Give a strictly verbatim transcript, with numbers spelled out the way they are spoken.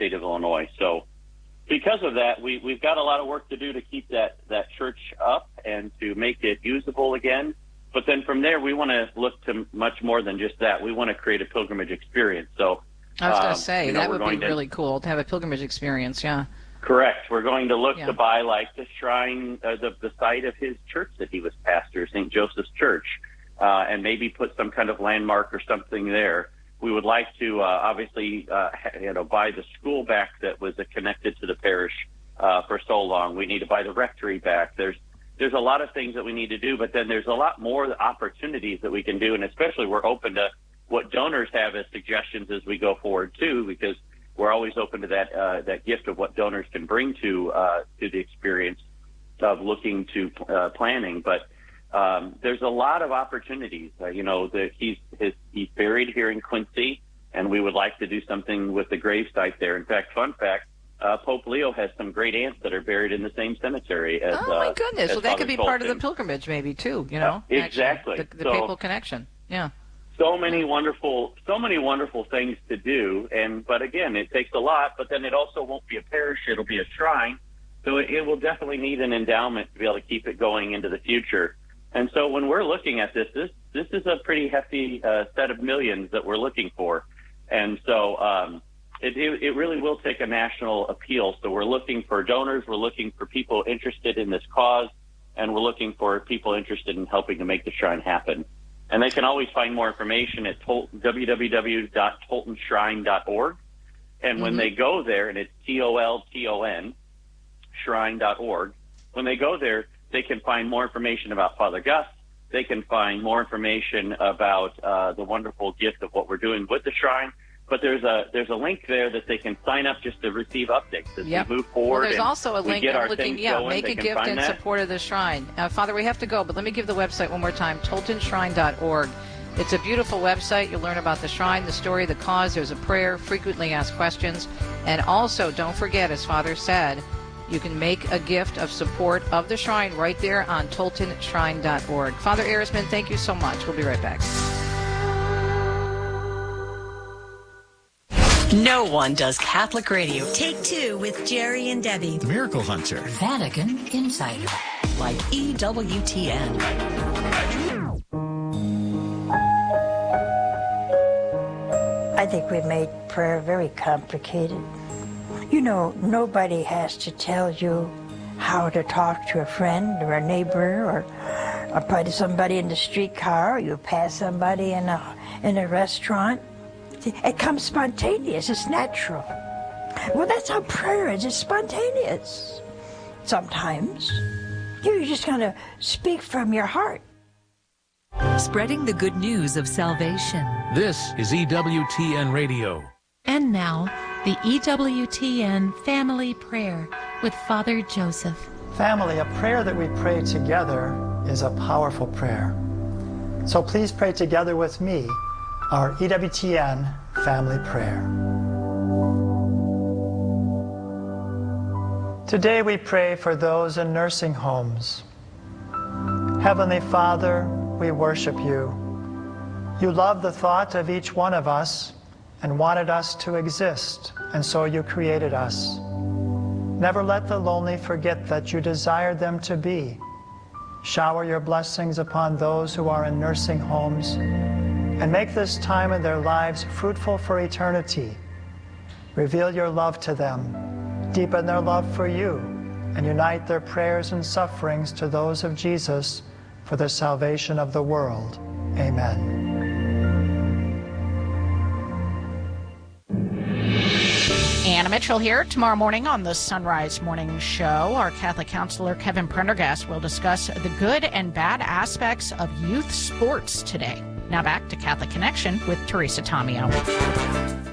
state of Illinois. So because of that, we, we've got a lot of work to do to keep that, that church up and to make it usable again. But then from there, we want to look to much more than just that. We want to create a pilgrimage experience. So I was going um, to say, you know, that would be to, really cool to have a pilgrimage experience, yeah. Correct. We're going to look yeah. to buy, like, the shrine, uh, the, the site of his church that he was pastor, Saint Joseph's Church, uh, and maybe put some kind of landmark or something there. We would like to, uh, obviously, uh, you know, buy the school back that was uh, connected to the parish uh, for so long. We need to buy the rectory back. There's there's a lot of things that we need to do, but then there's a lot more opportunities that we can do, and especially we're open to what donors have as suggestions as we go forward, too, because we're always open to that uh, that gift of what donors can bring to uh, to the experience of looking to uh, planning. But um, there's a lot of opportunities. Uh, you know, the, he's his, he's buried here in Quincy, and we would like to do something with the gravesite there. In fact, fun fact, uh, Pope Leo has some great aunts that are buried in the same cemetery as. Oh my uh, goodness! Well, that Father could be Tolton. part of the pilgrimage, maybe too. You know, uh, exactly actually, the, the so, papal connection. Yeah. So many wonderful, so many wonderful things to do, and but again, it takes a lot. But then it also won't be a parish; it'll be a shrine, so it, it will definitely need an endowment to be able to keep it going into the future. And so, when we're looking at this, this this is a pretty hefty uh, set of millions that we're looking for, and so um, it, it it really will take a national appeal. So we're looking for donors, we're looking for people interested in this cause, and we're looking for people interested in helping to make the shrine happen. And they can always find more information at tol- w w w dot tolton shrine dot org. And when mm-hmm. they go there, and it's T O L T O N, shrine dot org, when they go there, they can find more information about Father Gus. They can find more information about uh, the wonderful gift of what we're doing with the shrine. But there's a there's a link there that they can sign up just to receive updates as yep. we move forward. Well, there's also a link. I'm looking, yeah, going, make a gift in that. support of the shrine. Uh, Father, we have to go, but let me give the website one more time: tolton shrine dot org. It's a beautiful website. You'll learn about the shrine, the story, the cause. There's a prayer, frequently asked questions, and also don't forget, as Father said, you can make a gift of support of the shrine right there on tolton shrine dot org. Father Ehresmann, thank you so much. We'll be right back. No one does Catholic radio. Take two with Jerry and Debbie. The Miracle Hunter. Vatican Insider. Like E W T N. I think we've made prayer very complicated. You know, nobody has to tell you how to talk to a friend or a neighbor or, or probably somebody in the streetcar, or you pass somebody in a, in a restaurant. It comes spontaneous. It's natural. Well, that's how prayer is. It's spontaneous. Sometimes you just kind of speak from your heart. Spreading the good news of salvation. This is E W T N Radio. And now, the E W T N Family Prayer with Father Joseph. Family, a prayer that we pray together is a powerful prayer. So please pray together with me our E W T N Family Prayer. Today we pray for those in nursing homes. Heavenly Father, we worship you. You love the thought of each one of us and wanted us to exist, and so you created us. Never let the lonely forget that you desired them to be. Shower your blessings upon those who are in nursing homes, and make this time in their lives fruitful for eternity. Reveal your love to them, deepen their love for you, and unite their prayers and sufferings to those of Jesus for the salvation of the world. Amen. Anna Mitchell here. Tomorrow morning on the Sunrise Morning Show, our Catholic counselor Kevin Prendergast will discuss the good and bad aspects of youth sports today. Now back to Catholic Connection with Teresa Tomeo.